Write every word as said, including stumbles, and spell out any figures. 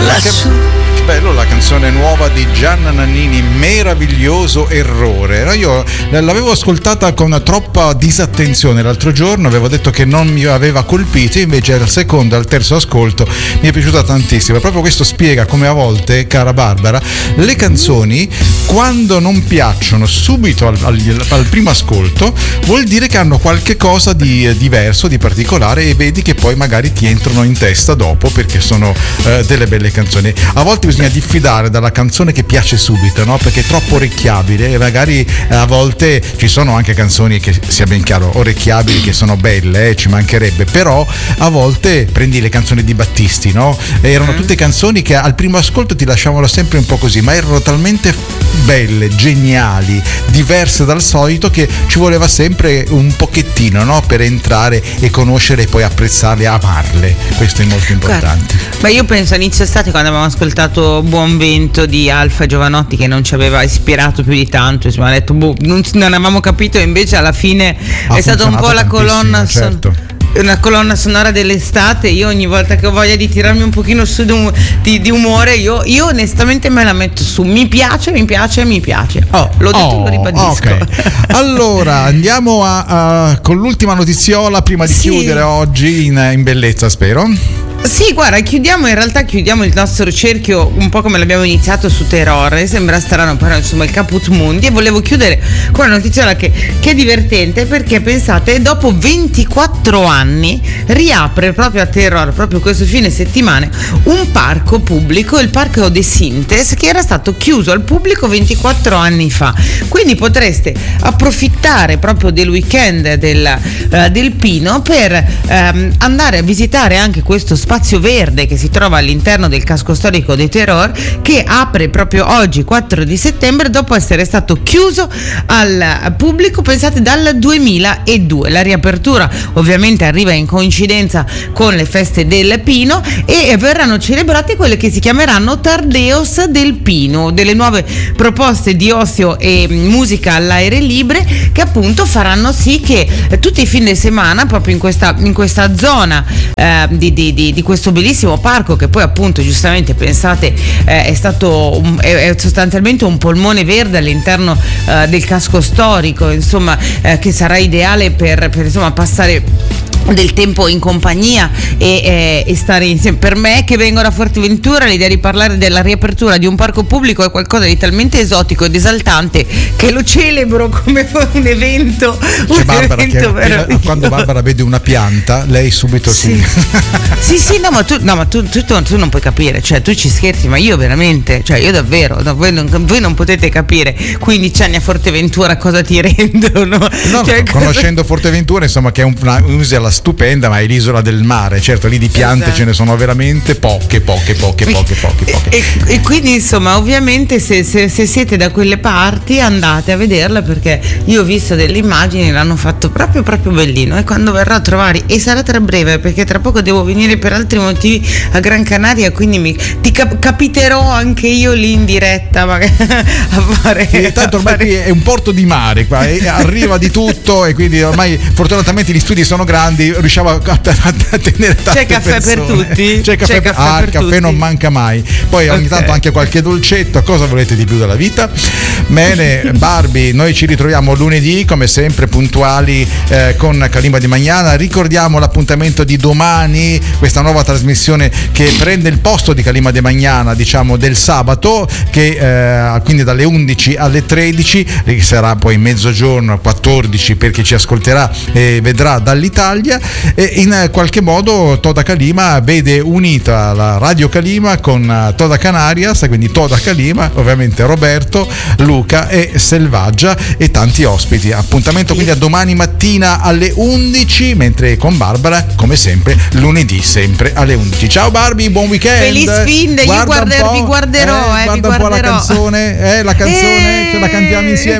lassù. Che bello la canzone nuova di Gianna Nannini, Meraviglioso errore. No, io l'avevo ascoltata con troppa disattenzione l'altro giorno, avevo detto che non mi aveva colpito, invece al secondo e al terzo ascolto mi è piaciuta tantissimo. E proprio questo spiega come a volte, cara Barbara, le canzoni quando non piacciono subito al, al, al primo ascolto vuol dire che hanno qualche cosa di diverso, di particolare, e vedi che poi magari ti entrano in testa dopo perché sono eh, delle belle canzoni. A volte bisogna diffidare dalla canzone che piace subito, no? Perché è troppo orecchiabile e magari eh, a volte ci sono anche canzoni che, sia ben chiaro, orecchiabili, che sono belle, eh, ci mancherebbe, però a volte prendi le canzoni di Battisti, no? Erano tutte canzoni che al primo ascolto ti lasciavano sempre un po' così, ma erano talmente belle, geniali, diverse dal solito, che ci voleva sempre un pochettino, no? Per entrare e conoscere e poi apprezzarle, amarle. Questo è molto importante. Guarda, ma io penso inizio estate, quando avevamo ascoltato Buon Vento di Alfa Giovanotti, che non ci aveva ispirato più di tanto, insomma, ha detto boh, non, non avevamo capito, e invece alla fine ha è stata un po' la colonna certo. son- una colonna sonora dell'estate. Io ogni volta che ho voglia di tirarmi un pochino su di, un, di, di umore, io, io onestamente me la metto su. Mi piace, mi piace, mi piace. Oh, l'ho detto, oh, lo ribadisco. Okay. Allora andiamo a, a, con l'ultima notiziola prima di sì. chiudere oggi in, in bellezza, spero. Sì, guarda, chiudiamo, in realtà chiudiamo il nostro cerchio un po' come l'abbiamo iniziato su Terror. Sembra strano, però insomma il Caput Mundi, e volevo chiudere con una notizia che, che è divertente, perché pensate, dopo ventiquattro anni riapre proprio a Terror, proprio questo fine settimana, un parco pubblico, il Parco De Sintes, che era stato chiuso al pubblico ventiquattro anni fa. Quindi potreste approfittare proprio del weekend del, uh, del Pino per um, andare a visitare anche questo spazio spazio verde che si trova all'interno del casco storico di Terror, che apre proprio oggi quattro di settembre, dopo essere stato chiuso al pubblico, pensate, dal duemiladue. La riapertura ovviamente arriva in coincidenza con le feste del Pino, e verranno celebrate quelle che si chiameranno Tardeos del Pino, delle nuove proposte di ozio e musica all'aere libre, che appunto faranno sì che tutti i fine settimana proprio in questa, in questa zona eh, di, di, di di questo bellissimo parco, che poi appunto giustamente pensate eh, è stato un, è, è sostanzialmente un polmone verde all'interno eh, del casco storico, insomma, eh, che sarà ideale per, per insomma passare del tempo in compagnia e, eh, e stare insieme. Per me, che vengo da Forteventura, l'idea di parlare della riapertura di un parco pubblico è qualcosa di talmente esotico ed esaltante che lo celebro come un evento, C'è un Barbara evento che appena, quando Barbara vede una pianta, lei subito sì. sì sì no ma tu no ma tu, tu, tu non puoi capire, cioè tu ci scherzi, ma io veramente, cioè io davvero, no, voi, non, voi non potete capire quindici anni a Forteventura cosa ti rendono. No, cioè, conoscendo cosa... Forteventura, insomma, che è un, una, un'isola stupenda, ma è l'isola del mare, certo, lì di piante esatto. ce ne sono veramente poche, poche, poche, poche, poche, poche. E, e, e quindi insomma, ovviamente se, se, se siete da quelle parti andate a vederla, perché io ho visto delle immagini, l'hanno fatto proprio proprio bellino, e quando verrò a trovare, e sarà tra breve perché tra poco devo venire per altri motivi a Gran Canaria, quindi mi, ti cap- capiterò anche io lì in diretta magari, a fare, e tanto ormai fare... qui è un porto di mare qua, e arriva di tutto, e quindi ormai fortunatamente gli studi sono grandi, riusciamo a, a, a tenere tante c'è caffè persone. Per tutti? C'è caffè, c'è caffè ah, per il caffè tutti. Non manca mai, poi ogni okay. tanto anche qualche dolcetto. Cosa volete di più dalla vita? Bene, Barbie, noi ci ritroviamo lunedì come sempre puntuali eh, con Kalimba di Magnana. Ricordiamo l'appuntamento di domani, questa nuova trasmissione che prende il posto di Kalimba di Magnana, diciamo del sabato, che eh, quindi dalle undici alle tredici, che sarà poi mezzogiorno quattordici per chi ci ascolterà e vedrà dall'Italia, e in qualche modo Toda Kalima vede unita la Radio Kalima con Toda Canarias, quindi Toda Kalima, ovviamente Roberto, Luca e Selvaggia e tanti ospiti. Appuntamento quindi a domani mattina alle undici, mentre con Barbara come sempre lunedì sempre alle undici. Ciao Barbie, buon weekend. Feliz fin de, io guarder, vi guarderò, eh, eh, guarda vi un po' guarderò. la canzone, eh, la canzone, eh, ce la cantiamo insieme.